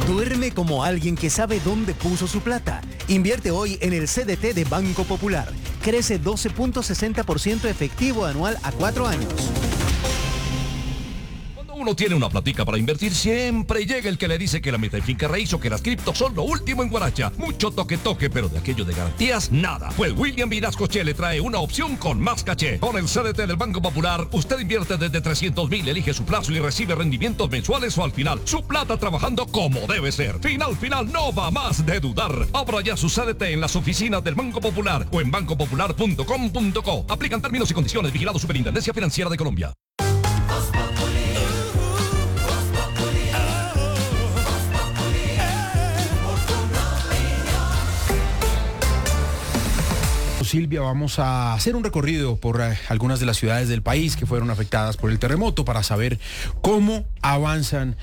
Duerme como alguien que sabe dónde puso su plata. Invierte hoy en el CDT de Banco Popular. Crece 12.60% efectivo anual a 4 años. Uno tiene una platica para invertir, siempre llega el que le dice que la meta en finca raíz o que las criptos son lo último en guaracha. Mucho toque, pero de aquello de garantías, nada. Pues William Vinascoche le trae una opción con más caché. Con el CDT del Banco Popular, usted invierte desde 300,000, elige su plazo y recibe rendimientos mensuales o al final. Su plata trabajando como debe ser. Final, no va más de dudar. Abra ya su CDT en las oficinas del Banco Popular o en bancopopular.com.co. Aplican términos y condiciones. Vigilado Superintendencia Financiera de Colombia. Silvia, vamos a hacer un recorrido por algunas de las ciudades del país que fueron afectadas por el terremoto para saber cómo avanzan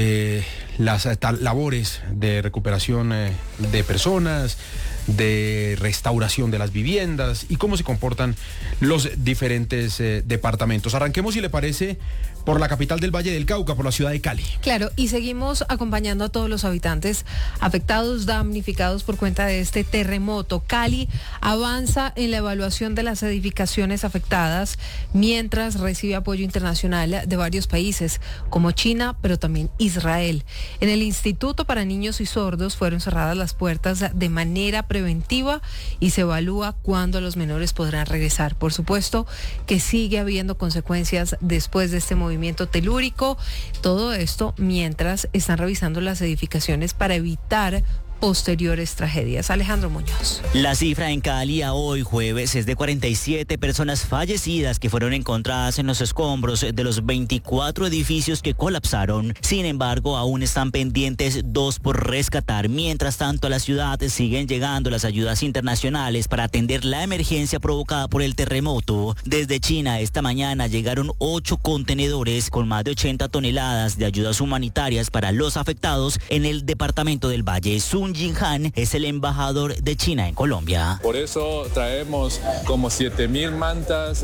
las labores de recuperación de personas, de restauración de las viviendas y cómo se comportan los diferentes departamentos. Arranquemos, si le parece, por la capital del Valle del Cauca, por la ciudad de Cali. Claro, y seguimos acompañando a todos los habitantes afectados, damnificados por cuenta de este terremoto. Cali avanza en la evaluación de las edificaciones afectadas mientras recibe apoyo internacional de varios países, como China, pero también Israel. En el Instituto para Niños y Sordos fueron cerradas las puertas de manera preventiva y se evalúa cuándo los menores podrán regresar. Por supuesto que sigue habiendo consecuencias después de este movimiento telúrico. Todo esto mientras están revisando las edificaciones para evitar posteriores tragedias. Alejandro Muñoz. La cifra en Cali a hoy jueves es de 47 personas fallecidas que fueron encontradas en los escombros de los 24 edificios que colapsaron. Sin embargo, aún están pendientes 2 por rescatar. Mientras tanto, a la ciudad siguen llegando las ayudas internacionales para atender la emergencia provocada por el terremoto. Desde China, esta mañana llegaron 8 contenedores con más de 80 toneladas de ayudas humanitarias para los afectados en el departamento del Valle. Sun Jinhan es el embajador de China en Colombia. Por eso traemos como 7,000 mantas,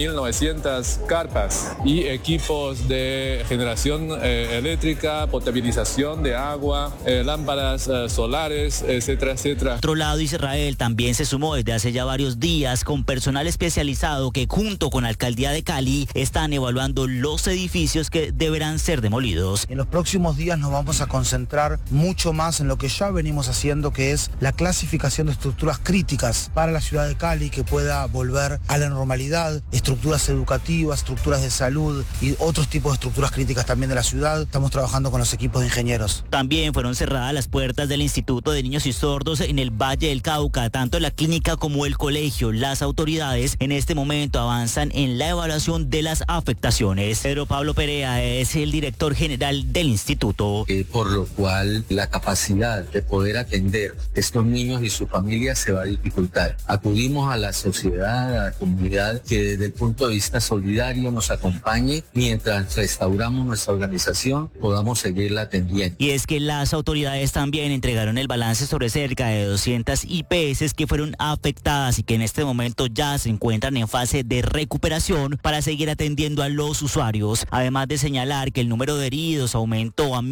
1,900 carpas y equipos de generación eléctrica, potabilización de agua, lámparas solares, etcétera, etcétera. Por otro lado, Israel también se sumó desde hace ya varios días con personal especializado que junto con la alcaldía de Cali están evaluando los edificios que deberán ser demolidos. En los próximos días nos vamos a concentrar mucho más en lo que ya venimos haciendo, que es la clasificación de estructuras críticas para la ciudad de Cali, que pueda volver a la normalidad, estructuras educativas, estructuras de salud y otros tipos de estructuras críticas también de la ciudad. Estamos trabajando con los equipos de ingenieros. También fueron cerradas las puertas del Instituto de Niños y Sordos en el Valle del Cauca, tanto la clínica como el colegio. Las autoridades en este momento avanzan en la evaluación de las afectaciones. Pedro Pablo Perea es el director general del instituto. Por lo cual la capacidad de poder atender estos niños y sus familias se va a dificultar. Acudimos a la sociedad, a la comunidad, que desde el punto de vista solidario nos acompañe mientras restauramos nuestra organización, podamos seguirla atendiendo. Y es que las autoridades también entregaron el balance sobre cerca de 200 IPS que fueron afectadas y que en este momento ya se encuentran en fase de recuperación para seguir atendiendo a los usuarios. Además de señalar que el número de heridos aumentó a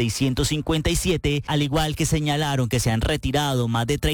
1.657, al igual que señalaron que se han retirado más de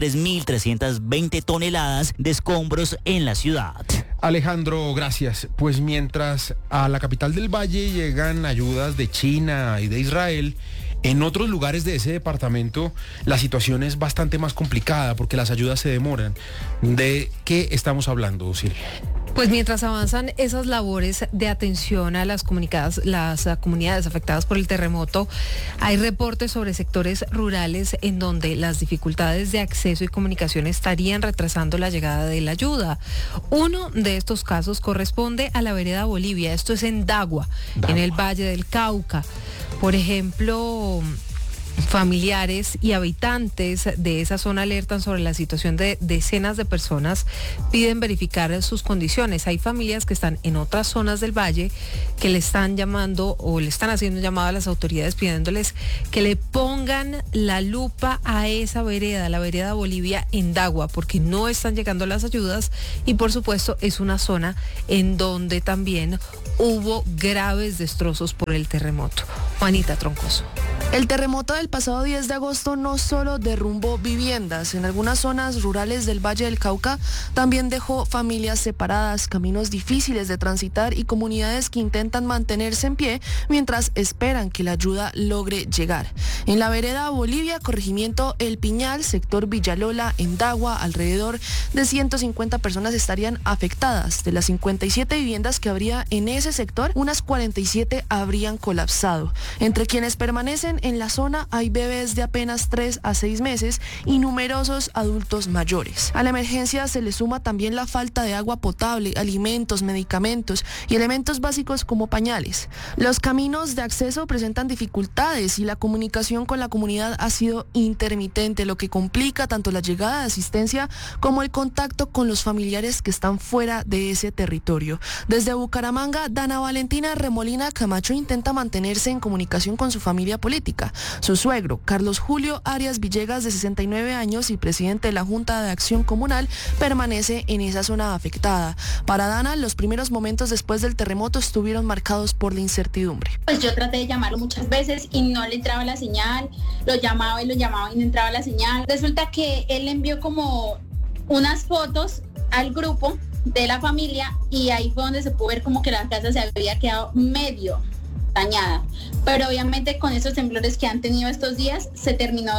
33.320 toneladas de escombros en la ciudad. Alejandro, gracias. Pues mientras a la capital del Valle llegan ayudas de China y de Israel, en otros lugares de ese departamento la situación es bastante más complicada porque las ayudas se demoran. ¿De qué estamos hablando, Silvia? Pues mientras avanzan esas labores de atención a las comunidades afectadas por el terremoto, hay reportes sobre sectores rurales en donde las dificultades de acceso y comunicación estarían retrasando la llegada de la ayuda. Uno de estos casos corresponde a la vereda Bolivia, esto es en Dagua, en el Valle del Cauca. Por ejemplo, familiares y habitantes de esa zona alertan sobre la situación de decenas de personas, piden verificar sus condiciones. Hay familias que están en otras zonas del valle que le están llamando o le están haciendo llamado a las autoridades pidiéndoles que le pongan la lupa a esa vereda, la vereda Bolivia en Dagua, porque no están llegando las ayudas y por supuesto es una zona en donde también hubo graves destrozos por el terremoto. Juanita Troncoso. El terremoto del pasado 10 de agosto no solo derrumbó viviendas, en algunas zonas rurales del Valle del Cauca también dejó familias separadas, caminos difíciles de transitar y comunidades que intentan mantenerse en pie mientras esperan que la ayuda logre llegar. En la vereda Bolivia, corregimiento El Piñal, sector Villalola, en Dagua, alrededor de 150 personas estarían afectadas. De las 57 viviendas que habría en ese sector, unas 47 habrían colapsado. Entre quienes permanecen en la zona hay bebés de apenas 3 a 6 meses y numerosos adultos mayores. A la emergencia se le suma también la falta de agua potable, alimentos, medicamentos y elementos básicos como pañales. Los caminos de acceso presentan dificultades y la comunicación con la comunidad ha sido intermitente, lo que complica tanto la llegada de asistencia como el contacto con los familiares que están fuera de ese territorio. Desde Bucaramanga, Dana Valentina Remolina Camacho intenta mantenerse en comunicación con su familia política. Su suegro, Carlos Julio Arias Villegas, de 69 años y presidente de la Junta de Acción Comunal, permanece en esa zona afectada. Para Dana, los primeros momentos después del terremoto estuvieron marcados por la incertidumbre. Pues yo traté de llamarlo muchas veces y no le entraba la señal, lo llamaba y no entraba la señal. Resulta que él envió como unas fotos al grupo de la familia y ahí fue donde se pudo ver como que la casa se había quedado medio dañada, pero obviamente con esos temblores que han tenido estos días se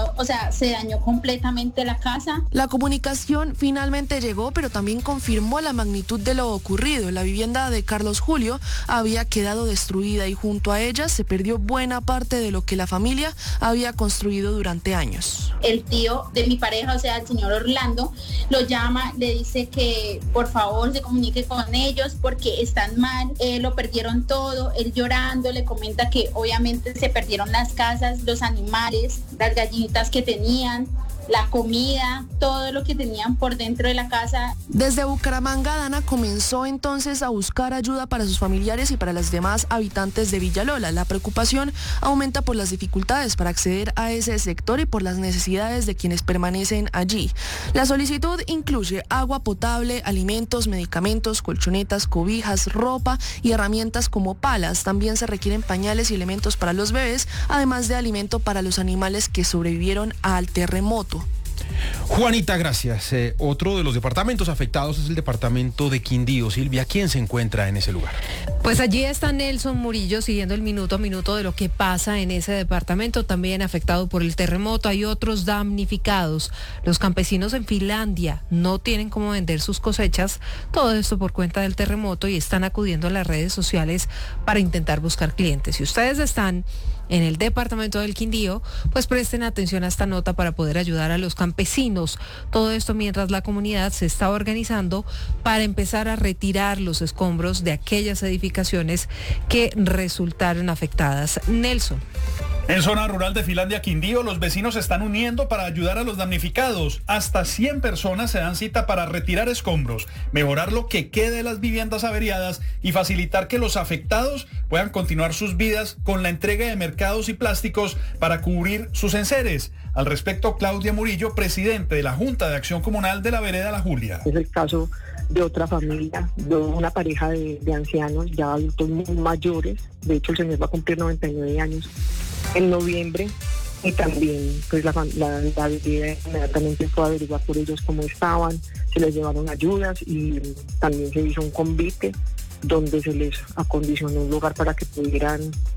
dañó completamente la casa. La comunicación finalmente llegó, pero también confirmó la magnitud de lo ocurrido. La vivienda de Carlos Julio había quedado destruida y junto a ella se perdió buena parte de lo que la familia había construido durante años. El tío de mi pareja, o sea, el señor Orlando, lo llama, le dice que por favor se comunique con ellos porque están mal, lo perdieron todo, él llorando, le comenta que obviamente se perdieron las casas, los animales, las gallinitas que tenían, la comida, todo lo que tenían por dentro de la casa. Desde Bucaramanga, Dana comenzó entonces a buscar ayuda para sus familiares y para los demás habitantes de Villalola. La preocupación aumenta por las dificultades para acceder a ese sector y por las necesidades de quienes permanecen allí. La solicitud incluye agua potable, alimentos, medicamentos, colchonetas, cobijas, ropa y herramientas como palas. También se requieren pañales y elementos para los bebés, además de alimento para los animales que sobrevivieron al terremoto. Juanita, gracias. Otro de los departamentos afectados es el departamento de Quindío. Silvia, ¿quién se encuentra en ese lugar? Pues allí está Nelson Murillo siguiendo el minuto a minuto de lo que pasa en ese departamento, también afectado por el terremoto. Hay otros damnificados. Los campesinos en Finlandia no tienen cómo vender sus cosechas, todo esto por cuenta del terremoto, y están acudiendo a las redes sociales para intentar buscar clientes. Si ustedes están en el departamento del Quindío, pues presten atención a esta nota para poder ayudar a los campesinos. Todo esto mientras la comunidad se está organizando para empezar a retirar los escombros de aquellas edificaciones que resultaron afectadas. Nelson. En zona rural de Finlandia, Quindío, los vecinos se están uniendo para ayudar a los damnificados. Hasta 100 personas se dan cita para retirar escombros, mejorar lo que quede de las viviendas averiadas y facilitar que los afectados puedan continuar sus vidas con la entrega de mercados y plásticos para cubrir sus enseres. Al respecto, Claudia Murillo, presidente de la Junta de Acción Comunal de la Vereda La Julia. Es el caso de otra familia, de una pareja de ancianos, ya adultos muy mayores. De hecho, el señor va a cumplir 99 años en noviembre, y también pues la vida inmediatamente fue a averiguar por ellos cómo estaban, se les llevaron ayudas y también se hizo un convite donde se les acondicionó un lugar para que pudieran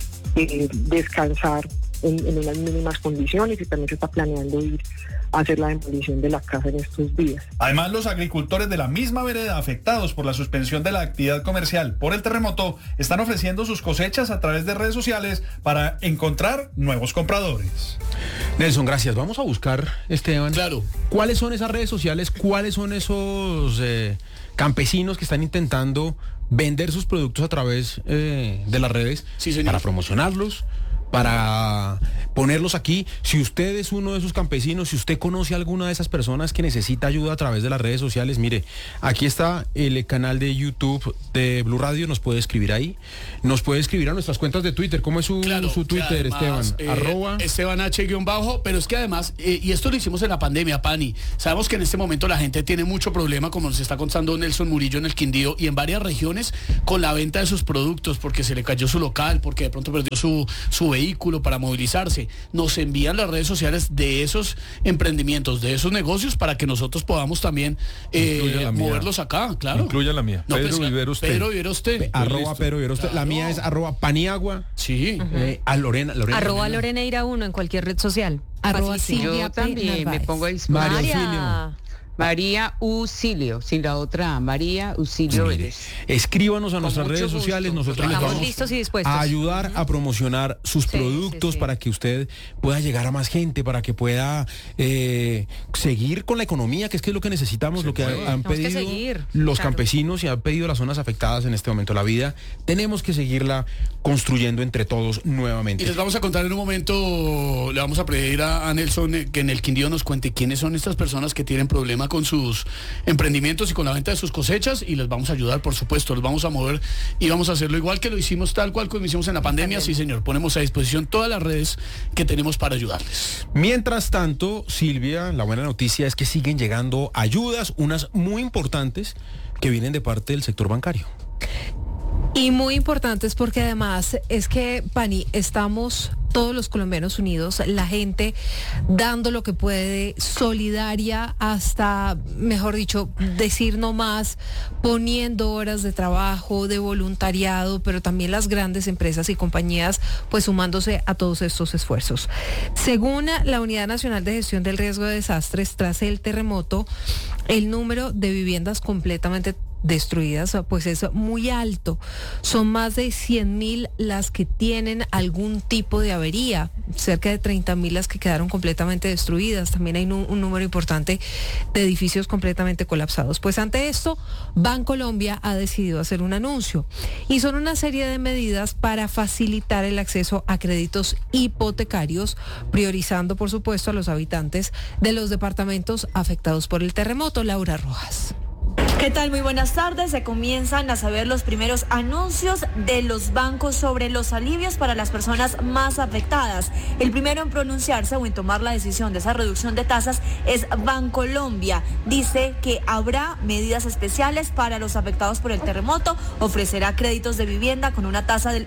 descansar en unas mínimas condiciones, y también se está planeando ir a hacer la demolición de la casa en estos días. Además, los agricultores de la misma vereda afectados por la suspensión de la actividad comercial por el terremoto están ofreciendo sus cosechas a través de redes sociales para encontrar nuevos compradores. Nelson, gracias. Vamos a buscar, Esteban. Claro. ¿Cuáles son esas redes sociales? ¿Cuáles son esos campesinos que están intentando vender sus productos a través de las redes, para promocionarlos, para ponerlos aquí? Si usted es uno de esos campesinos, si usted conoce a alguna de esas personas que necesita ayuda a través de las redes sociales, mire, aquí está el canal de YouTube de Blue Radio, nos puede escribir ahí, nos puede escribir a nuestras cuentas de Twitter. ¿Cómo es su Twitter, además, Esteban? Esteban H_ pero es que además, y esto lo hicimos en la pandemia, Pani, sabemos que en este momento la gente tiene mucho problema, como nos está contando Nelson Murillo en el Quindío y en varias regiones, con la venta de sus productos, porque se le cayó su local, porque de pronto perdió su vehículo para movilizarse. mensaje, nos envían las redes sociales de esos emprendimientos, de esos negocios, para que nosotros podamos también moverlos acá, claro. Incluya la mía. No, Pedro Vivero usted. Pedro Vivero usted. Arroba Pedro Vivero usted. La mía es arroba Paniagua. Sí. A Lorena. Arroba Loreneira 1 en cualquier red social. Arroba Silvia Yo también me pongo a María María Ucilio, sin la otra, María Ucilio Vélez. Escríbanos a nuestras redes sociales, nosotros les vamos listos y dispuestos a ayudar a promocionar sus productos para que usted pueda llegar a más gente, para que pueda seguir con la economía, que es lo que necesitamos, lo que han pedido los campesinos y han pedido las zonas afectadas en este momento. La vida tenemos que seguirla construyendo entre todos nuevamente. Y les vamos a contar en un momento, le vamos a pedir a Nelson que en el Quindío nos cuente quiénes son estas personas que tienen problemas con sus emprendimientos y con la venta de sus cosechas, y les vamos a ayudar, por supuesto, los vamos a mover y vamos a hacerlo igual que lo hicimos, tal cual como hicimos en la pandemia. Sí, señor, ponemos a disposición todas las redes que tenemos para ayudarles. Mientras tanto, Silvia, la buena noticia es que siguen llegando ayudas, unas muy importantes que vienen de parte del sector bancario. Y muy importantes porque además es que, Pani, estamos todos los colombianos unidos, la gente dando lo que puede, solidaria hasta, mejor dicho, decir no más, poniendo horas de trabajo, de voluntariado, pero también las grandes empresas y compañías pues sumándose a todos estos esfuerzos. Según la Unidad Nacional de Gestión del Riesgo de Desastres, tras el terremoto, el número de viviendas completamente destruidas pues es muy alto. Son más de 100.000 las que tienen algún tipo de avería, cerca de 30.000 las que quedaron completamente destruidas. También hay un número importante de edificios completamente colapsados. Pues ante esto, Bancolombia ha decidido hacer un anuncio y son una serie de medidas para facilitar el acceso a créditos hipotecarios, priorizando por supuesto a los habitantes de los departamentos afectados por el terremoto. Laura Rojas. ¿Qué tal? Muy buenas tardes. Se comienzan a saber los primeros anuncios de los bancos sobre los alivios para las personas más afectadas. El primero en pronunciarse o en tomar la decisión de esa reducción de tasas es Bancolombia. Dice que habrá medidas especiales para los afectados por el terremoto, ofrecerá créditos de vivienda con una tasa del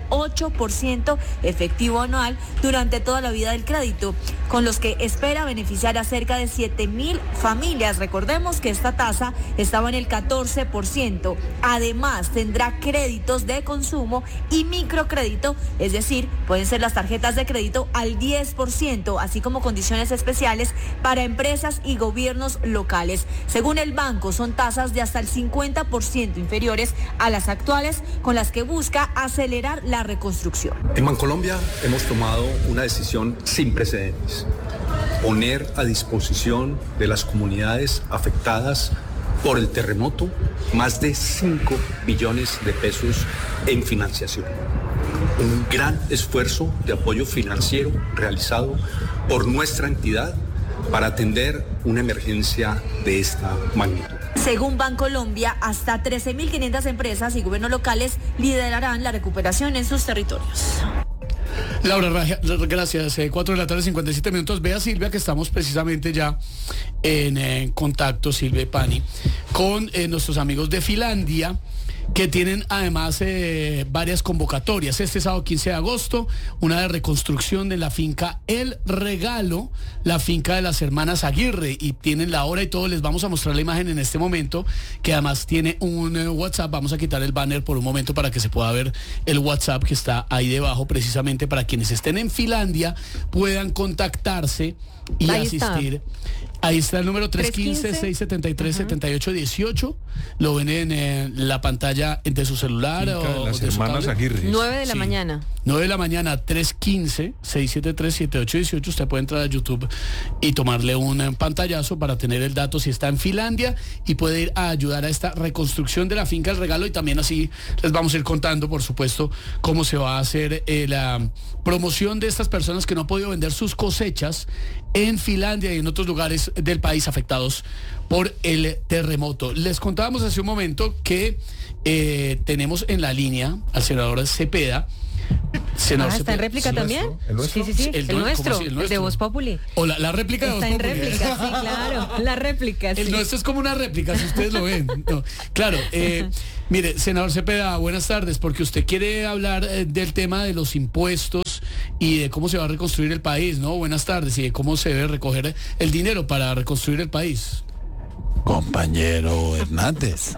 8% efectivo anual durante toda la vida del crédito, con los que espera beneficiar a cerca de 7.000 familias. Recordemos que esta tasa estaba en el 14%. Además, tendrá créditos de consumo y microcrédito, es decir, pueden ser las tarjetas de crédito al 10%, así como condiciones especiales para empresas y gobiernos locales. Según el banco, son tasas de hasta el 50% inferiores a las actuales, con las que busca acelerar la reconstrucción. En Bancolombia hemos tomado una decisión sin precedentes: poner a disposición de las comunidades afectadas por el terremoto más de 5 billones de pesos en financiación. Un gran esfuerzo de apoyo financiero realizado por nuestra entidad para atender una emergencia de esta magnitud. Según Bancolombia, hasta 13.500 empresas y gobiernos locales liderarán la recuperación en sus territorios. Laura, gracias. 4 de la tarde, 57 minutos. Ve a Silvia, que estamos precisamente ya en contacto, Silvia y Pani, con nuestros amigos de Finlandia, que tienen además varias convocatorias. Este sábado 15 de agosto, una de reconstrucción de la finca El Regalo, la finca de las hermanas Aguirre, y tienen la hora y todo. Les vamos a mostrar la imagen en este momento, que además tiene un WhatsApp. Vamos a quitar el banner por un momento para que se pueda ver el WhatsApp que está ahí debajo, precisamente para quienes estén en Finlandia puedan contactarse y ahí asistir. Está. Ahí está el número 315-673-7818. Lo ven en la pantalla de su celular. Finca o de las de hermanas Aguirre. 9 de la mañana. 9 de la mañana, 315-673-7818. Usted puede entrar a YouTube y tomarle un pantallazo para tener el dato si está en Finlandia, y puede ir a ayudar a esta reconstrucción de la finca El Regalo. Y también así les vamos a ir contando, por supuesto, cómo se va a hacer la promoción de estas personas que no han podido vender sus cosechas en Finlandia y en otros lugares del país afectados por el terremoto. Les contábamos hace un momento que tenemos en la línea al senador Cepeda. Senador ¿está en réplica también? ¿El nuestro? Sí. El nuestro, el de Voz Populi. O la réplica de Voz Populi. Está en réplica, sí, claro. La réplica, sí. El nuestro es como una réplica, si ustedes lo ven. No, claro, mire, senador Cepeda, buenas tardes, porque usted quiere hablar del tema de los impuestos y de cómo se va a reconstruir el país, ¿no? Buenas tardes, y de cómo se debe recoger el dinero para reconstruir el país. Compañero Hernández.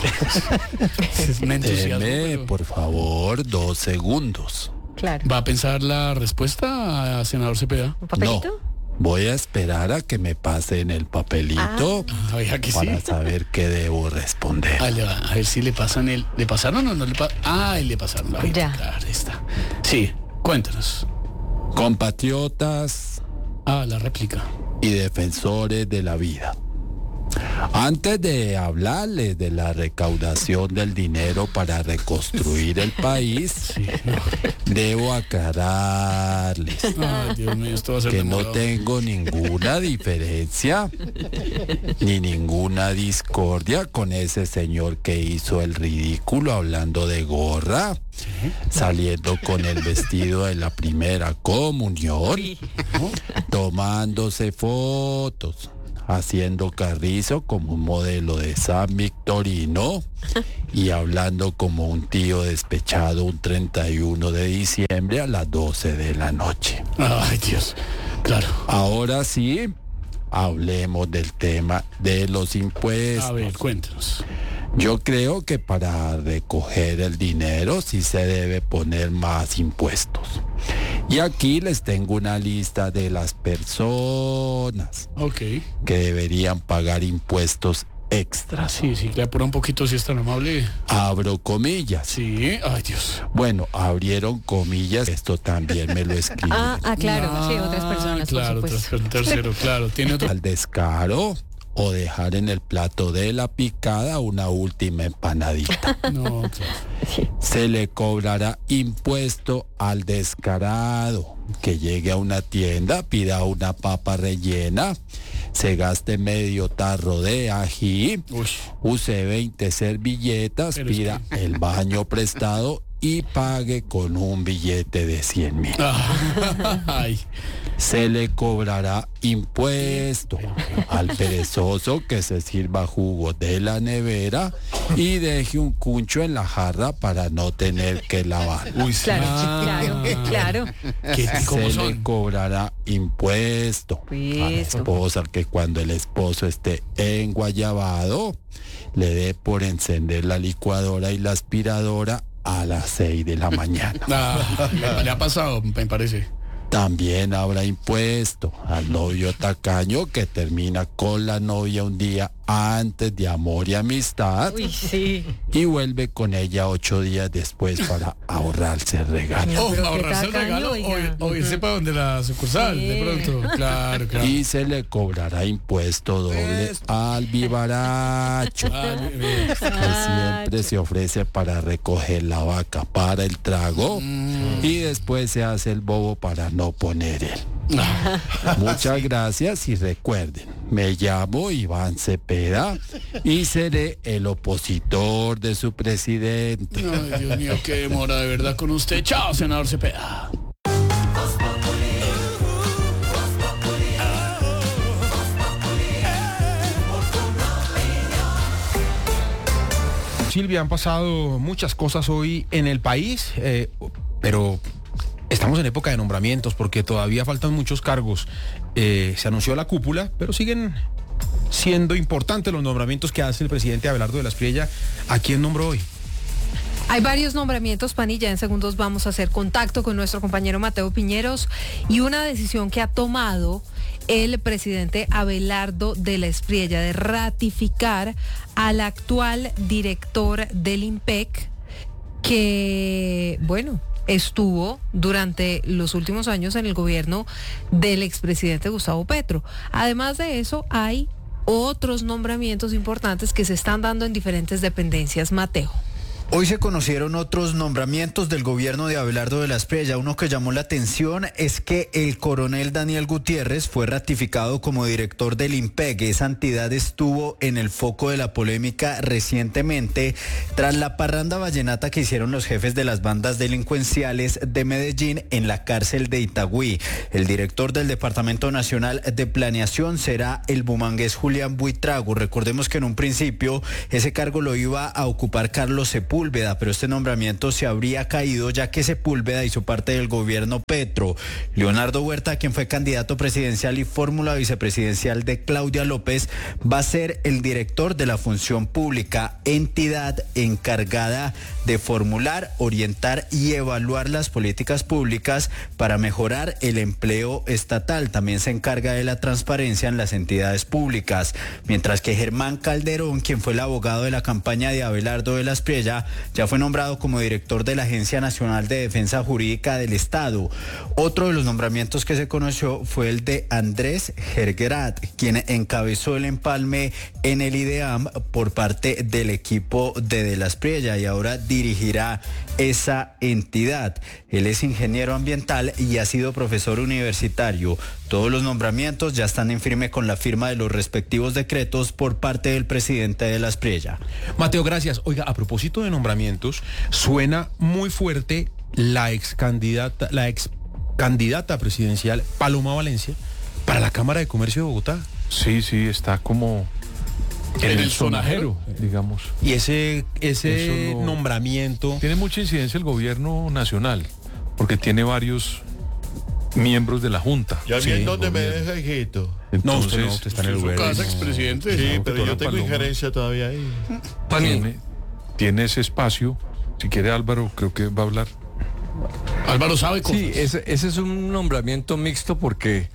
Deme, por favor, 2 segundos. Claro. ¿Va a pensar la respuesta, senador Cepeda? ¿Un papelito? No. Voy a esperar a que me pasen el papelito para saber qué debo responder. A ver si le pasan ¿le pasaron o no le pasaron? Le pasaron. Ya. Claro, está. Sí, cuéntanos. Compatriotas. La réplica. Y defensores de la vida. Antes de hablarles de la recaudación del dinero para reconstruir el país, debo aclararles Dios mío, esto va a ser que demorado. no tengo ninguna diferencia ni ninguna discordia con ese señor que hizo el ridículo hablando de gorra, saliendo con el vestido de la primera comunión, tomándose fotos, haciendo carrizo como un modelo de San Victorino y hablando como un tío despechado un 31 de diciembre a las 12 de la noche. Ay, Dios, claro. Ahora sí, hablemos del tema de los impuestos. A ver, cuéntanos. Yo creo que para recoger el dinero sí se debe poner más impuestos. Y aquí les tengo una lista de las personas que deberían pagar impuestos extras. Sí, le apura un poquito si es tan amable. Abro comillas. Sí, ay Dios. Bueno, abrieron comillas, esto también me lo escriben. Claro, sí, otras personas, claro, por supuesto. Tercero, claro, tiene otro. Al descaro o dejar en el plato de la picada una última empanadita. No, claro. Se le cobrará impuesto al descarado que llegue a una tienda, pida una papa rellena, se gaste medio tarro de ají, use 20 servilletas, pida el baño prestado y pague con un billete de 100,000. Se le cobrará impuesto al perezoso que se sirva jugo de la nevera y deje un cuncho en la jarra para no tener que lavar. Claro. Se le cobrará impuesto a la esposa que cuando el esposo esté enguayabado le dé por encender la licuadora y la aspiradora a las 6 de la mañana. Le ha pasado, me parece. También habrá impuesto al novio tacaño que termina con la novia un día antes de amor y amistad y vuelve con ella 8 días después para ahorrarse el regalo. Ahorrarse el regalo o irse para donde la sucursal, de pronto. Claro. Y se le cobrará impuesto doble al vivaracho, que siempre se ofrece para recoger la vaca para el trago y después se hace el bobo para no poner él. Muchas gracias y recuerden, me llamo Iván Cepeda y seré el opositor de su presidente. Ay, Dios mío, qué demora de verdad con usted. Chao, senador Cepeda. Silvia, han pasado muchas cosas hoy en el país, pero estamos en época de nombramientos porque todavía faltan muchos cargos. Se anunció la cúpula, pero siguen siendo importantes los nombramientos que hace el presidente Abelardo de la Espriella. ¿A quién nombró hoy? Hay varios nombramientos, Panilla. En segundos vamos a hacer contacto con nuestro compañero Mateo Piñeros y una decisión que ha tomado el presidente Abelardo de la Espriella de ratificar al actual director del IMPEC que, bueno, estuvo durante los últimos años en el gobierno del expresidente Gustavo Petro. Además de eso, hay otros nombramientos importantes que se están dando en diferentes dependencias. Mateo. Hoy se conocieron otros nombramientos del gobierno de Abelardo de la Espriella. Uno que llamó la atención es que el coronel Daniel Gutiérrez fue ratificado como director del IMPEC. Esa entidad estuvo en el foco de la polémica recientemente tras la parranda vallenata que hicieron los jefes de las bandas delincuenciales de Medellín en la cárcel de Itagüí. El director del Departamento Nacional de Planeación será el bumangués Julián Buitrago. Recordemos que en un principio ese cargo lo iba a ocupar Carlos Sepúlveda, Sepúlveda, pero este nombramiento se habría caído ya que Sepúlveda hizo parte del gobierno Petro. Leonardo Huerta, quien fue candidato presidencial y fórmula vicepresidencial de Claudia López, va a ser el director de la Función Pública, entidad encargada de formular, orientar y evaluar las políticas públicas para mejorar el empleo estatal. También se encarga de la transparencia en las entidades públicas, mientras que Germán Calderón, quien fue el abogado de la campaña de Abelardo de la Espriella, ya fue nombrado como director de la Agencia Nacional de Defensa Jurídica del Estado. Otro de los nombramientos que se conoció fue el de Andrés Gergerat, quien encabezó el empalme en el IDEAM por parte del equipo de la Espriella y ahora dirigirá esa entidad. Él es ingeniero ambiental y ha sido profesor universitario. Todos los nombramientos ya están en firme con la firma de los respectivos decretos por parte del presidente de la Espriella. Mateo, gracias. Oiga, a propósito de nombramientos, suena muy fuerte la ex candidata presidencial Paloma Valencia para la Cámara de Comercio de Bogotá. Sí, está como en el sonajero, digamos. Y ese nombramiento tiene mucha incidencia el gobierno nacional, porque tiene varios miembros de la Junta. ¿Ya bien dónde me deja, hijito? Entonces, no, usted está en el su gobierno. casa, expresidente. Sí, pero yo tengo injerencia todavía ahí. Tiene ese espacio. Si quiere, Álvaro, creo que va a hablar. Álvaro sabe cosas. Sí, ese es un nombramiento mixto porque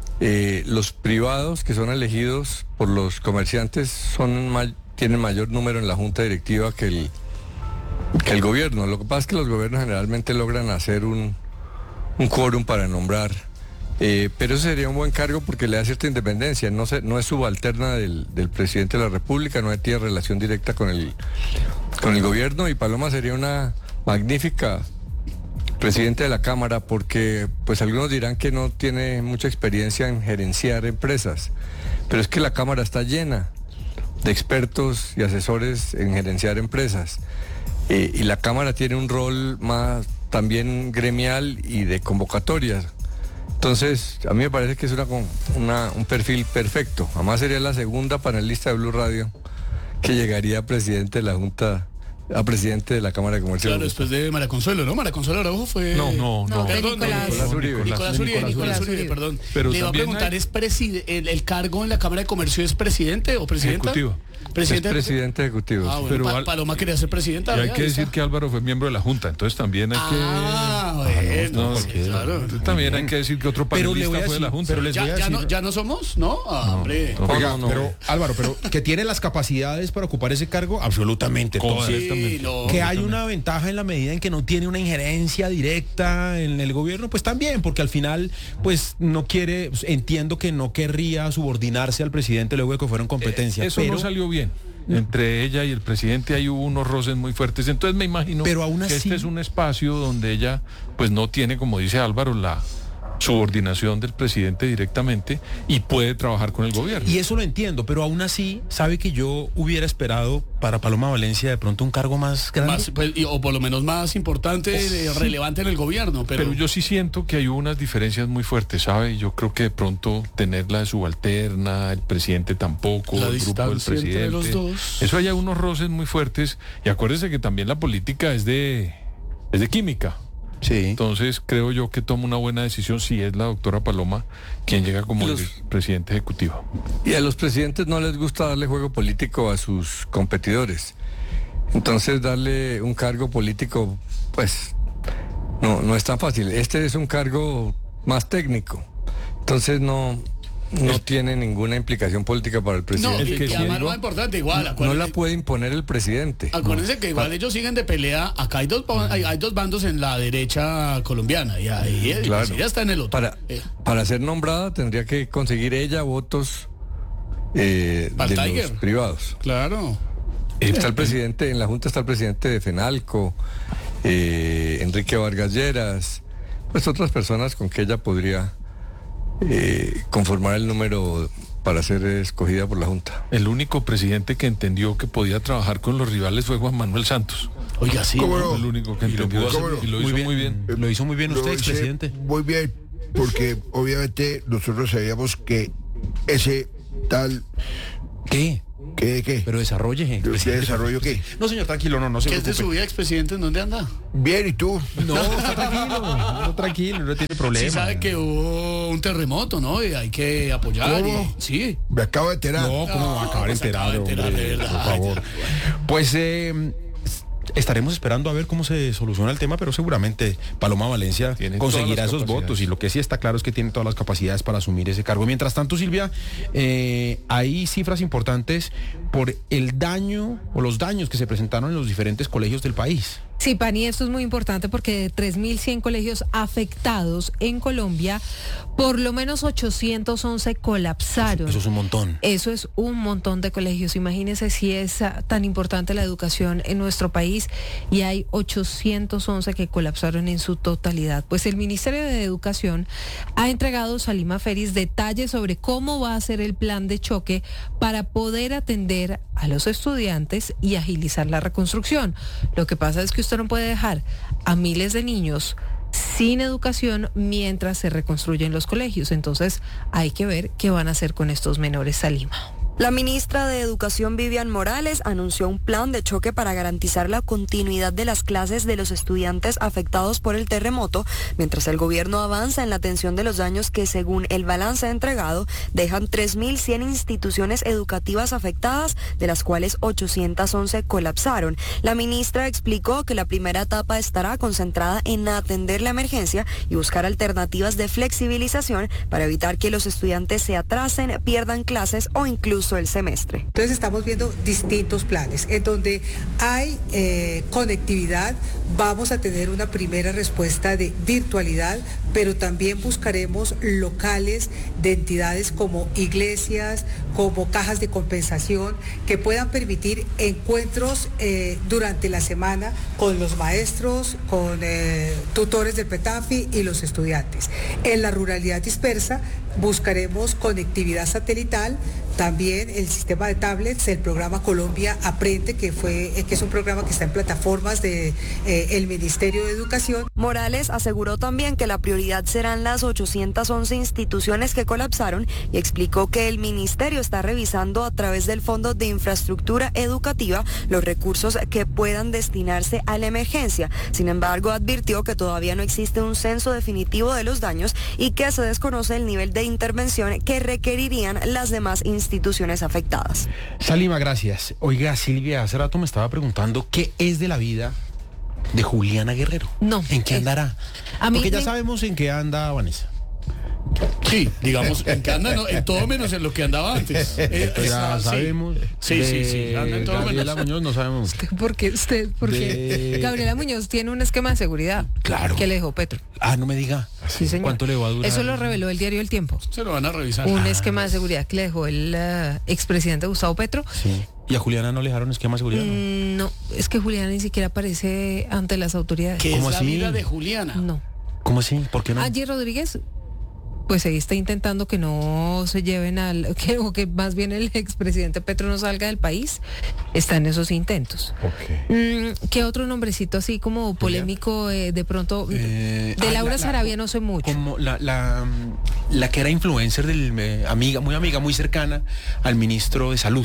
los privados que son elegidos por los comerciantes tienen mayor número en la junta directiva que el gobierno. Lo que pasa es que los gobiernos generalmente logran hacer un quórum para nombrar, pero ese sería un buen cargo porque le da cierta independencia, no es subalterna del presidente de la República, no tiene relación directa con el gobierno, y Paloma sería una magnífica presidente de la Cámara porque pues algunos dirán que no tiene mucha experiencia en gerenciar empresas, pero es que la Cámara está llena de expertos y asesores en gerenciar empresas, y la Cámara tiene un rol más también gremial y de convocatorias. Entonces, a mí me parece que es un perfil perfecto. Además sería la segunda panelista de Blue Radio que llegaría a presidente de la Junta, a presidente de la Cámara de Comercio. Claro, después de María Consuelo, ¿no? María Consuelo Araujo fue... No. Perdón, Nicolás Uribe, perdón. Pero le iba a preguntar, ¿el cargo en la Cámara de Comercio es presidente o presidenta? Ejecutivo. Es presidente ejecutivo. Ah, bueno, pero Paloma quería ser presidenta. Y hay que decir que Álvaro fue miembro de la Junta, entonces también hay que... claro. También hay que decir que otro panelista fue de la Junta. Pero les voy a decir... ¿Ya no somos? ¿No? Hombre. Oiga, pero Álvaro, que tiene las capacidades para ocupar ese cargo, absolutamente todas. Que hay una ventaja en la medida en que no tiene una injerencia directa en el gobierno, pues también, porque al final, pues no quiere, entiendo que no querría subordinarse al presidente luego de que fueron competencia. Eso no salió bien. Entre ella y el presidente ahí hubo unos roces muy fuertes, entonces me imagino pero aún así, que este es un espacio donde ella pues no tiene, como dice Álvaro, la subordinación del presidente directamente y puede trabajar con el gobierno. Y eso lo entiendo, pero aún así, sabe que yo hubiera esperado para Paloma Valencia de pronto un cargo más grande. O por lo menos más importante, relevante en el gobierno. Pero yo sí siento que hay unas diferencias muy fuertes, ¿sabe? Yo creo que de pronto tenerla de subalterna, el presidente tampoco, el grupo del presidente. Entre los dos. Eso hay unos roces muy fuertes, y acuérdese que también la política es de química. Sí. Entonces creo yo que toma una buena decisión si es la doctora Paloma quien llega como el presidente ejecutivo. Y a los presidentes no les gusta darle juego político a sus competidores. Entonces darle un cargo político, pues, no es tan fácil. Este es un cargo más técnico. Entonces no tiene ninguna implicación política para el presidente. No, que además lo más importante, igual. No la puede imponer el presidente. Acuérdense que igual ellos siguen de pelea. Acá hay dos bandos en la derecha colombiana y ahí claro. Ya está en el otro. Para ser nombrada tendría que conseguir ella votos de los privados. Claro. Está el presidente, en la Junta está el presidente de FENALCO, Enrique Vargas Lleras, pues otras personas con que ella podría conformar el número para ser escogida por la Junta. El único presidente que entendió que podía trabajar con los rivales fue Juan Manuel Santos. Oiga, sí. No? El único que entendió y lo hizo muy bien. Lo hizo muy bien usted, expresidente. Muy bien, porque obviamente nosotros sabíamos que ese tal... ¿Qué? ¿Qué? Pero desarrolle. ¿Usted desarrollo qué? No, señor, tranquilo, no se ¿Qué es de preocupe. su vida, expresidente? ¿En dónde anda? Bien, ¿y tú? No, está tranquilo, no tiene problema. Sí sabe que hubo un terremoto, ¿no? Y hay que apoyar. ¿Cómo? Sí. Me acabo de enterar. No, ¿cómo va a acabar se acaba enterado, de enterar, hombre? de Por verdad. favor. Pues estaremos esperando a ver cómo se soluciona el tema, pero seguramente Paloma Valencia Tiene conseguirá todas las esos capacidades. votos, y lo que sí está claro es que tiene todas las capacidades para asumir ese cargo. Mientras tanto, Silvia, hay cifras importantes por el daño o los daños que se presentaron en los diferentes colegios del país. Sí, Pani, esto es muy importante porque de 3.100 colegios afectados en Colombia, por lo menos 811 colapsaron. Eso es un montón. Eso es un montón de colegios. Imagínense si es tan importante la educación en nuestro país y hay 811 que colapsaron en su totalidad. Pues el Ministerio de Educación ha entregado, Salima Feris, detalles sobre cómo va a ser el plan de choque para poder atender a los estudiantes y agilizar la reconstrucción. Lo que pasa es que usted no puede dejar a miles de niños sin educación mientras se reconstruyen los colegios. Entonces hay que ver qué van a hacer con estos menores, Salima. La ministra de Educación, Vivian Morales, anunció un plan de choque para garantizar la continuidad de las clases de los estudiantes afectados por el terremoto, mientras el gobierno avanza en la atención de los daños que, según el balance entregado, dejan 3.100 instituciones educativas afectadas, de las cuales 811 colapsaron. La ministra explicó que la primera etapa estará concentrada en atender la emergencia y buscar alternativas de flexibilización para evitar que los estudiantes se atrasen, pierdan clases o incluso el semestre. Entonces estamos viendo distintos planes. En donde hay conectividad, vamos a tener una primera respuesta de virtualidad, pero también buscaremos locales de entidades como iglesias, como cajas de compensación, que puedan permitir encuentros durante la semana con los maestros, con tutores del PETAFI y los estudiantes. En la ruralidad dispersa buscaremos conectividad satelital, también el sistema de tablets, el programa Colombia Aprende, que es un programa que está en plataformas de el Ministerio de Educación. Morales aseguró también que la prioridad serán las 811 instituciones que colapsaron y explicó que el ministerio está revisando a través del Fondo de Infraestructura Educativa los recursos que puedan destinarse a la emergencia. Sin embargo, advirtió que todavía no existe un censo definitivo de los daños y que se desconoce el nivel de intervención que requerirían las demás instituciones afectadas. Salima, gracias. Oiga, Silvia, hace rato me estaba preguntando qué es de la vida de Juliana Guerrero. No. ¿En qué andará? Porque ya me... sabemos en qué anda Vanessa. Sí, digamos, en que anda, no, en todo menos en lo que andaba antes. Ya sabemos. Sí, anda en todo Gabriela menos. Muñoz no sabemos. Porque Gabriela Muñoz tiene un esquema de seguridad. Claro. Que le dejó Petro. Ah, no me diga. Sí, señor. ¿Cuánto le va a durar? Eso lo reveló el diario El Tiempo. Se lo van a revisar. Un esquema de seguridad que le dejó el expresidente Gustavo Petro. Sí. ¿Y a Juliana no le dejaron esquema de seguridad? No, es que Juliana ni siquiera aparece ante las autoridades. ¿Qué es ¿Cómo la así? vida de Juliana? No. ¿Cómo así? ¿Por qué no? Ayer Rodríguez, pues ahí está intentando que no se lleven o que más bien el expresidente Petro no salga del país. Está en esos intentos. ¿Qué otro nombrecito así como polémico de pronto? De Laura Sarabia no sé mucho. Como la que era influencer muy cercana al ministro de Salud.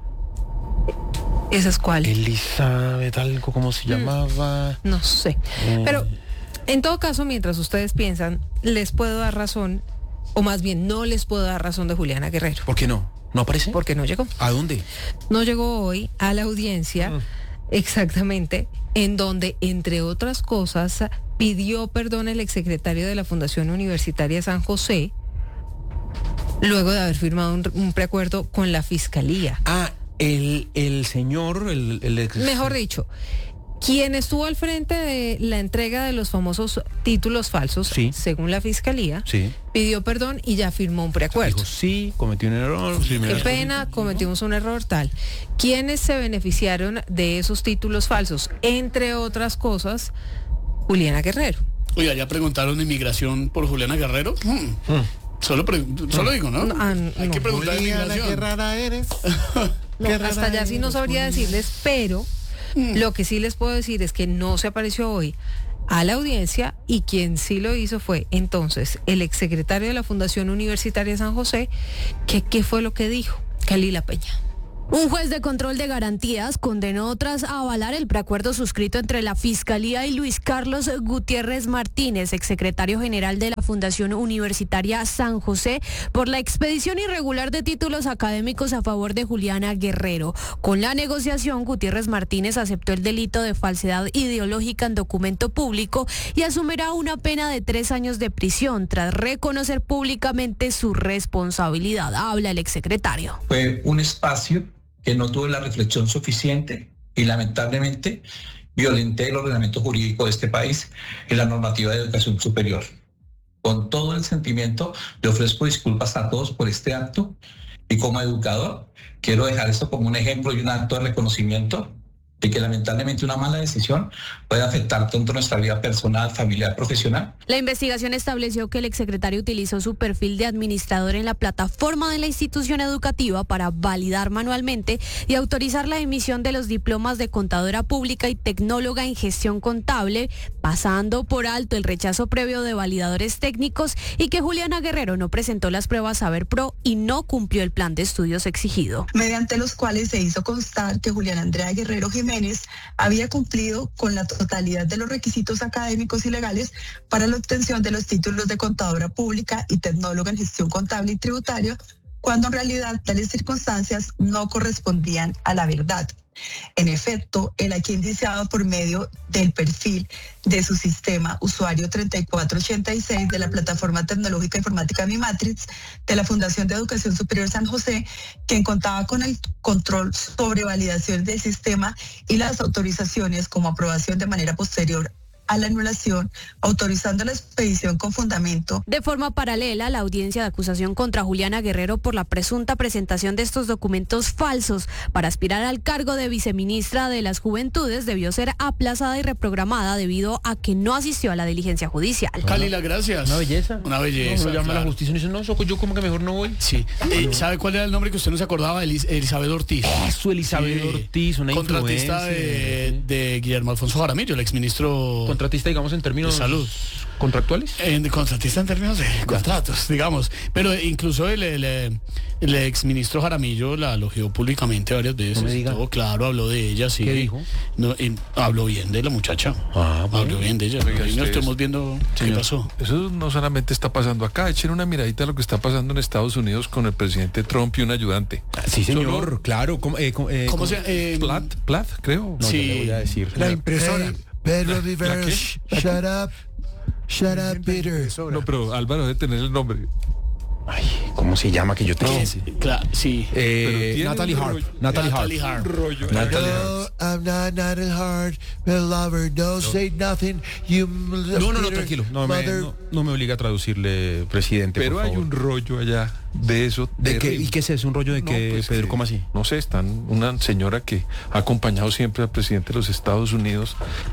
¿Esa es cuál? Elizabeth, algo, ¿cómo se llamaba? No sé. Pero en todo caso, mientras ustedes piensan, les puedo dar razón, o más bien no les puedo dar razón de Juliana Guerrero. ¿Por qué no? ¿No aparece? Porque no llegó. ¿A dónde? No llegó hoy a la audiencia, exactamente, en donde, entre otras cosas, pidió perdón el exsecretario de la Fundación Universitaria San José, luego de haber firmado un preacuerdo con la Fiscalía. Ah, el señor, Mejor dicho, quien estuvo al frente de la entrega de los famosos títulos falsos, sí, según la Fiscalía, sí, pidió perdón y ya firmó un preacuerdo. Dijo, sí, cometí un error. Sí, qué pena, cometimos un error, tal. ¿Quiénes se beneficiaron de esos títulos falsos? Entre otras cosas, Juliana Guerrero. Oiga, ¿ya preguntaron inmigración por Juliana Guerrero? Solo digo, ¿no? Hay que preguntar Juliana, qué rara eres. No, hasta allá sí no sabría decirles, pero lo que sí les puedo decir es que no se apareció hoy a la audiencia y quien sí lo hizo fue entonces el exsecretario de la Fundación Universitaria San José. ¿Qué fue lo que dijo? Kalila Peña. Un juez de control de garantías condenó tras avalar el preacuerdo suscrito entre la Fiscalía y Luis Carlos Gutiérrez Martínez, exsecretario general de la Fundación Universitaria San José, por la expedición irregular de títulos académicos a favor de Juliana Guerrero. Con la negociación, Gutiérrez Martínez aceptó el delito de falsedad ideológica en documento público y asumirá una pena de 3 años de prisión tras reconocer públicamente su responsabilidad. Habla el exsecretario. Fue un espacio que no tuve la reflexión suficiente y lamentablemente violenté el ordenamiento jurídico de este país y la normativa de educación superior. Con todo el sentimiento le ofrezco disculpas a todos por este acto y como educador quiero dejar esto como un ejemplo y un acto de reconocimiento de que lamentablemente una mala decisión puede afectar tanto nuestra vida personal, familiar, profesional. La investigación estableció que el exsecretario utilizó su perfil de administrador en la plataforma de la institución educativa para validar manualmente y autorizar la emisión de los diplomas de contadora pública y tecnóloga en gestión contable, pasando por alto el rechazo previo de validadores técnicos y que Juliana Guerrero no presentó las pruebas Saber Pro y no cumplió el plan de estudios exigido. Mediante los cuales se hizo constar que Juliana Andrea Guerrero Jiménez había cumplido con la totalidad de los requisitos académicos y legales para la obtención de los títulos de contadora pública y tecnóloga en gestión contable y tributaria, cuando en realidad tales circunstancias no correspondían a la verdad. En efecto, el aquí indiciado por medio del perfil de su sistema usuario 3486 de la plataforma tecnológica informática MiMatrix de la Fundación de Educación Superior San José, quien contaba con el control sobre validación del sistema y las autorizaciones como aprobación de manera posterior a la anulación, autorizando la expedición con fundamento. De forma paralela, la audiencia de acusación contra Juliana Guerrero por la presunta presentación de estos documentos falsos para aspirar al cargo de viceministra de las Juventudes debió ser aplazada y reprogramada debido a que no asistió a la diligencia judicial. Calila, gracias. Una belleza. Una belleza. No, llama a la justicia y dice, no, yo como que mejor no voy. Sí. ¿Sabe cuál era el nombre que usted no se acordaba? Elizabeth Ortiz. Eso, Elizabeth Ortiz, una contratista de Guillermo Alfonso Jaramillo, el exministro. Contratista, digamos, en términos de salud. ¿Contractuales? Contratista en términos de contratos, digamos. Pero incluso el exministro Jaramillo la elogió públicamente varias veces. No me diga. Todo claro, habló de ella, sí. ¿Qué dijo? No, habló bien de la muchacha. Habló bien de ella. Oiga, no estamos viendo qué pasó. Eso no solamente está pasando acá. Echen una miradita a lo que está pasando en Estados Unidos con el presidente Trump y un ayudante. Sí, señor, claro. ¿Cómo se llama? Plath, creo. No, sí. le voy a decir. La impresora. Pedro Rivera, shut up, Peter. No, pero Álvaro debe tener el nombre. Ay, ¿cómo se llama que yo tengo? Sí. Natalie Hart. Natalie Hart. No, I'm not Natalie Hart, my lover. No, say nothing. You No, tranquilo. No me obliga a traducirle, presidente. Pero por hay favor. un rollo allá de eso. ¿De qué? ¿Y qué es eso? ¿Un rollo de qué, pues Pedro? que, ¿Cómo así? No sé, están una señora que ha acompañado siempre al presidente de los Estados Unidos,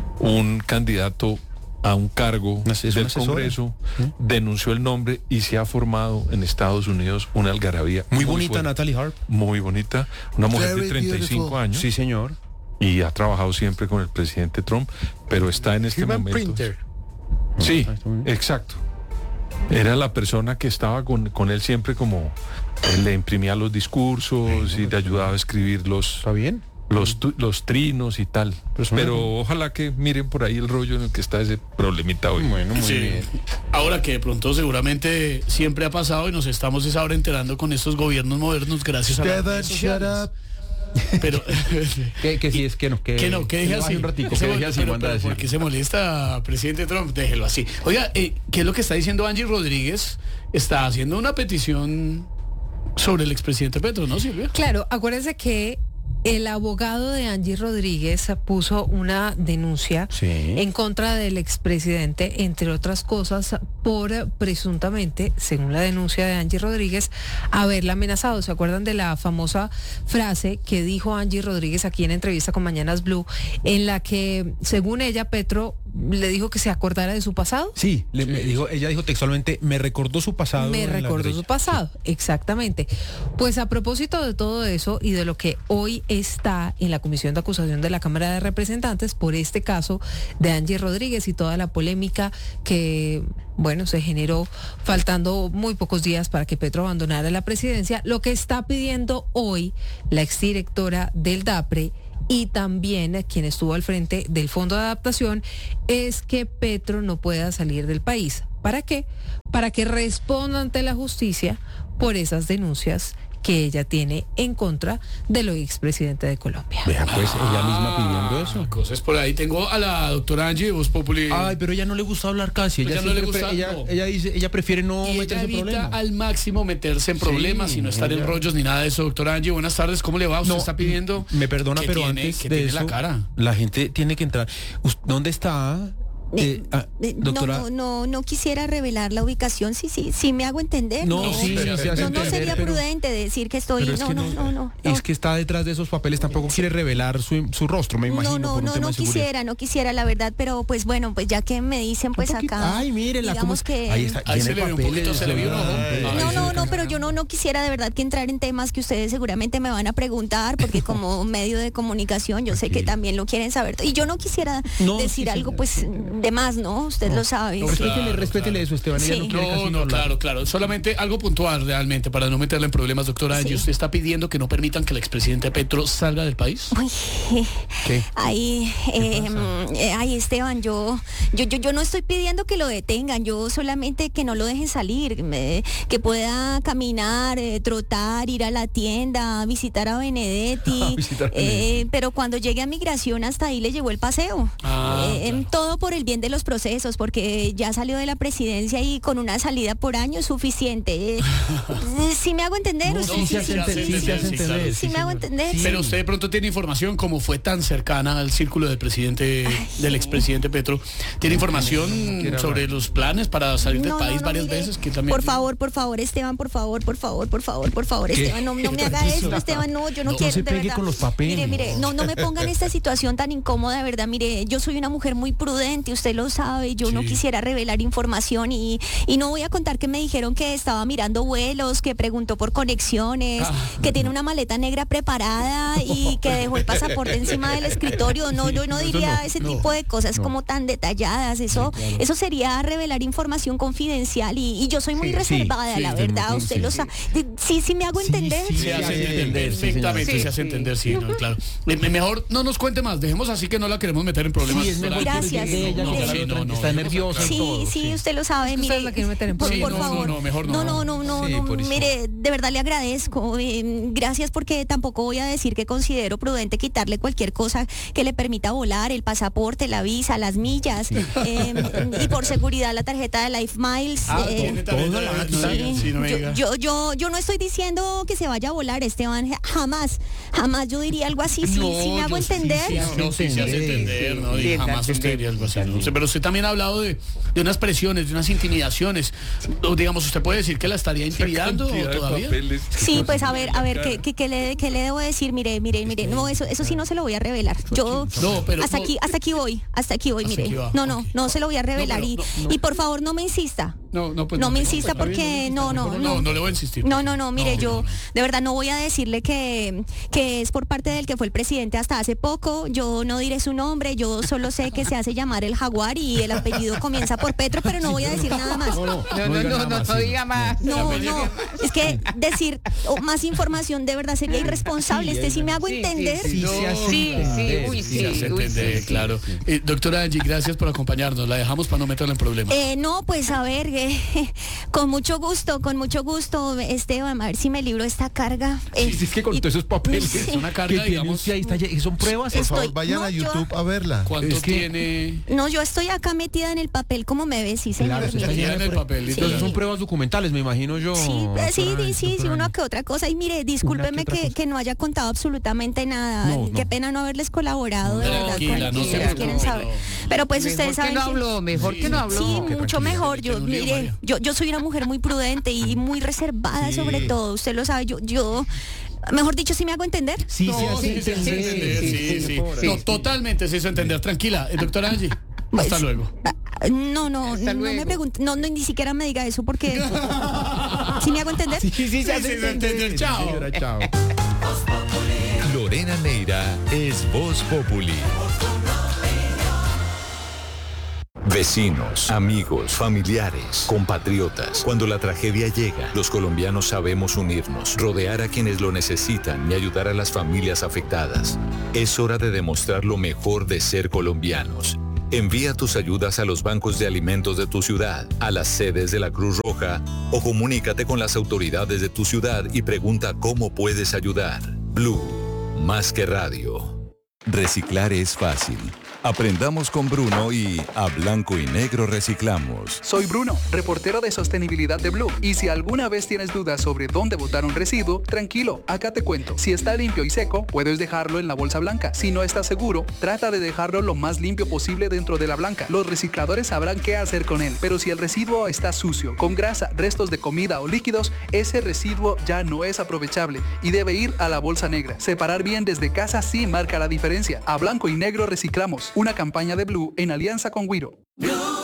un candidato a un cargo del Congreso, denunció el nombre y se ha formado en Estados Unidos una algarabía. Muy bonita, fuerte. Natalie Hart. Muy bonita, una mujer de 35 beautiful. años. Sí, señor. Y ha trabajado siempre con el presidente Trump, pero está en este momento. Printer. Sí, exacto. Era la persona que estaba con él siempre, como él le imprimía los discursos y le ayudaba a escribir los... ¿Está bien? Los trinos y tal. Pero ojalá que miren por ahí el rollo en el que está ese problemita hoy. Bueno, muy bien. Ahora que de pronto seguramente siempre ha pasado y nos estamos ahora enterando con estos gobiernos modernos gracias a las redes sociales. Pero que si es que no, que deje así un ratico, que deje así, manda a decir. ¿Por qué se molesta, presidente Trump? Déjelo así. Oiga, ¿qué es lo que está diciendo Angie Rodríguez? Está haciendo una petición sobre el expresidente Petro, ¿no, Silvia? Claro, acuérdense que el abogado de Angie Rodríguez puso una denuncia en contra del expresidente, entre otras cosas, por presuntamente, según la denuncia de Angie Rodríguez, haberla amenazado. ¿Se acuerdan de la famosa frase que dijo Angie Rodríguez aquí en entrevista con Mañanas Blue, en la que, según ella, Petro le dijo que se acordara de su pasado? Sí, ella dijo textualmente, me recordó su pasado. Me recordó su pasado, exactamente. Pues a propósito de todo eso y de lo que hoy está en la Comisión de Acusación de la Cámara de Representantes por este caso de Angie Rodríguez y toda la polémica que bueno, se generó faltando muy pocos días para que Petro abandonara la presidencia. Lo que está pidiendo hoy la exdirectora del DAPRE y también quien estuvo al frente del Fondo de Adaptación es que Petro no pueda salir del país. ¿Para qué? Para que responda ante la justicia por esas denuncias que ella tiene en contra del hoy expresidente de Colombia. Vea, pues ella misma pidiendo eso. Cosas por ahí. Tengo a la doctora Angie de Voz Populi. Ay, pero ella no le gusta hablar casi. Ella no le gusta. Ella dice, ella prefiere no meterse en problemas. Al máximo meterse en problemas y no estar en rollos ni nada de eso. Doctora Angie, buenas tardes. ¿Cómo le va? Usted está pidiendo. Me perdona, pero antes de eso, la cara. La gente tiene que entrar. ¿Dónde está? Doctora. No quisiera revelar la ubicación, sí me hago entender. No sería prudente decir que estoy. No. Es que está detrás de esos papeles, tampoco quiere revelar su rostro, me imagino. No quisiera, la verdad, pero pues bueno, pues ya que me dicen, pues acá. Ay, mírenla, digamos que. Ahí está, ahí se le ve un poquito, se le vio un ojo. No, pero yo no quisiera de verdad que entrar en temas que ustedes seguramente me van a preguntar, porque como medio de comunicación, yo sé que también lo quieren saber. Y yo no quisiera decir algo, pues. De más, ¿no? Usted lo sabe. Respétele eso, Esteban. Claro. Solamente algo puntual realmente para no meterle en problemas, doctora Angie. ¿Usted está pidiendo que no permitan que el expresidente Petro salga del país? Uy, ¿qué? Ay, Esteban, yo no estoy pidiendo que lo detengan, yo solamente que no lo dejen salir, que pueda caminar, trotar, ir a la tienda, visitar a Benedetti, pero cuando llegue a migración hasta ahí le llegó el paseo. Todo por el bien de los procesos, porque ya salió de la presidencia y con una salida por año es suficiente. ¿Sí me hago entender? Sí me hago entender. Pero usted de pronto tiene información, como fue tan cercana al círculo del presidente, del expresidente Petro, ¿tiene información sobre los planes para salir del país varias veces? Que también... Por favor, Esteban, por favor, Esteban, no me haga esto, Esteban, yo no quiero, se de pegue verdad. Con los papeles. Mire, no me ponga en esta situación tan incómoda, de verdad, mire, yo soy una mujer muy prudente, usted lo sabe, yo no quisiera revelar información y no voy a contar que me dijeron que estaba mirando vuelos, que preguntó por conexiones, que tiene una maleta negra preparada y que dejó el pasaporte encima del escritorio. No, yo no diría ese tipo de cosas como tan detalladas. Eso sería revelar información confidencial y yo soy muy reservada, la verdad, usted lo sabe. Sí me hago entender. Se hace entender, perfectamente se hace entender, claro. Mejor no nos cuente más, dejemos así que no la queremos meter en problemas. Gracias. Está nerviosa. Sí, usted lo sabe. Mire, la quiere meter en problemas. Por favor. Mejor no. No, mire, de verdad le agradezco. Gracias, porque tampoco voy a decir que considero prudente quitarle cualquier cosa que le permita volar, el pasaporte, la visa, las millas, y por seguridad la tarjeta de Life Miles. Yo no estoy diciendo que se vaya a volar, Esteban, jamás yo diría algo así. Sí me hago entender. Sí se hace entender, no, jamás usted diría algo así. No sé, pero usted también ha hablado de unas presiones, de unas intimidaciones. Digamos, ¿usted puede decir que la estaría intimidando todavía? Sí, pues a ver, ¿qué le debo decir? Mire, no, eso sí no se lo voy a revelar. Yo hasta aquí voy, mire. No se lo voy a revelar y por favor no me insista. No me insista porque no le voy a insistir. No, mire, yo de verdad no voy a decirle que es por parte del que fue el presidente hasta hace poco. Yo no diré su nombre, yo solo sé que se hace llamar el Jaguar y el apellido comienza por Petro, pero no voy a decir nada más. No diga más. No, es que decir más información de verdad sería irresponsable. Sí me hago entender. Sí, se hace entender, claro. Doctora Angie, gracias por acompañarnos. La dejamos para no meterla en problemas. No, pues a ver, con mucho gusto, Esteban, a ver si me libro esta carga. Es que con todos esos papeles es una carga, digamos. Ahí está, son pruebas. Por favor, vayan a YouTube a verla. ¿Cuánto tiene? No, yo estoy acá metida en el papel, como me ves, sí, señor. Claro, está en el papel. Entonces son pruebas documentales, me imagino yo. Sí, una que otra cosa. Y mire, discúlpeme que no haya contado absolutamente nada. Qué pena no haberles colaborado, de verdad. No si ustedes quieren saber. Pero pues ustedes saben mejor que no habló. Sí, mucho mejor. Yo soy una mujer muy prudente y muy reservada sobre todo. Usted lo sabe, yo mejor dicho, ¿sí me hago entender? Sí. No, totalmente se hizo entender. Tranquila, doctora Angie. Hasta luego. No me pregunte, ni siquiera me diga eso porque ¿sí me hago entender? Sí, se hace entender. Chao. Lorena Neira es Voz Populi. Vecinos, amigos, familiares, compatriotas. Cuando la tragedia llega, los colombianos sabemos unirnos, rodear a quienes lo necesitan y ayudar a las familias afectadas. Es hora de demostrar lo mejor de ser colombianos. Envía tus ayudas a los bancos de alimentos de tu ciudad, a las sedes de la Cruz Roja o comunícate con las autoridades de tu ciudad y pregunta cómo puedes ayudar. Blue, más que radio. Reciclar es fácil. Aprendamos con Bruno y a blanco y negro reciclamos. Soy Bruno, reportero de sostenibilidad de Blue. Y si alguna vez tienes dudas sobre dónde botar un residuo, tranquilo, acá te cuento. Si está limpio y seco, puedes dejarlo en la bolsa blanca. Si no estás seguro, trata de dejarlo lo más limpio posible dentro de la blanca. Los recicladores sabrán qué hacer con él. Pero si el residuo está sucio, con grasa, restos de comida o líquidos, ese residuo ya no es aprovechable y debe ir a la bolsa negra. Separar bien desde casa sí marca la diferencia. A blanco y negro reciclamos. Una campaña de Blue en alianza con Wiro.